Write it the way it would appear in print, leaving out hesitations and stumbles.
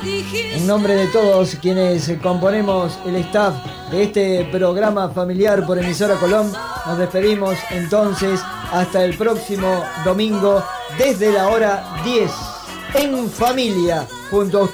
En nombre de todos quienes componemos el staff de este programa familiar por Emisora Colón, nos despedimos entonces hasta el próximo domingo desde la hora 10 en familia junto a ustedes.